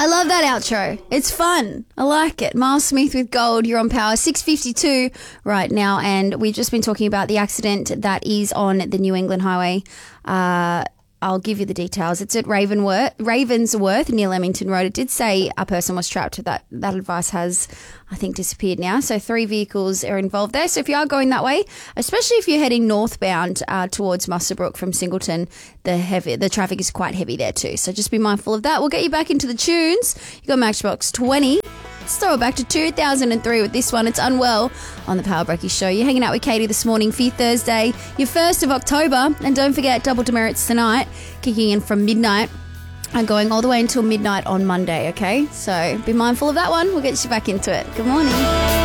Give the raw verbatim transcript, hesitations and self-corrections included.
I love that outro. It's fun. I like it. Miles Smith with Gold. You're on Power. six fifty-two right now, and we've just been talking about the accident that is on the New England Highway. Uh, I'll give you the details. It's at Ravenworth, Ravensworth near Leamington Road. It did say a person was trapped. That that advice has, I think, disappeared now. So three vehicles are involved there. So if you are going that way, especially if you're heading northbound uh, towards Muswellbrook from Singleton, the heavy the traffic is quite heavy there too. So just be mindful of that. We'll get you back into the tunes. You got Matchbox twenty. Let's throw it back to two thousand three with this one. It's Unwell on the Power Breaky Show. You're hanging out with Katie this morning for your Thursday, your first of October. And don't forget, Double Demerits tonight, kicking in from midnight and going all the way until midnight on Monday, okay? So be mindful of that one. We'll get you back into it. Good morning.